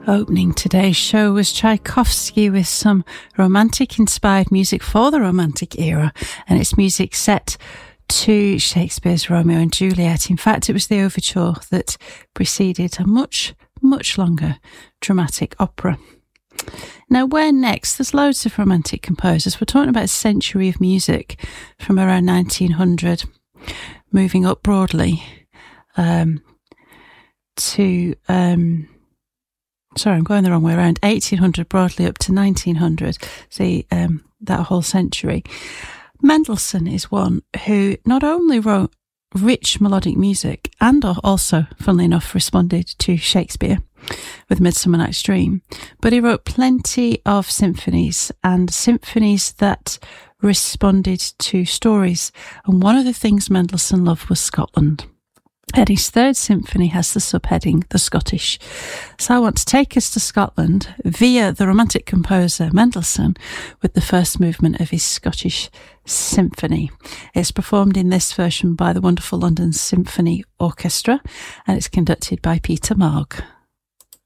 Opening today's show was Tchaikovsky with some romantic-inspired music for the Romantic era, and it's music set to Shakespeare's Romeo and Juliet. In fact, it was the overture that preceded a much, much longer dramatic opera. Now, where next? There's loads of romantic composers. We're talking about a century of music from around 1900, moving up broadly sorry, I'm going the wrong way around. 1800 broadly up to 1900. See, that whole century. Mendelssohn is one who not only wrote rich melodic music and also, funnily enough, responded to Shakespeare with Midsummer Night's Dream, but he wrote plenty of symphonies and symphonies that responded to stories. And one of the things Mendelssohn loved was Scotland. And his third symphony has the subheading, The Scottish. So I want to take us to Scotland via the romantic composer Mendelssohn with the first movement of his Scottish Symphony. It's performed in this version by the wonderful London Symphony Orchestra, and it's conducted by Peter Maag.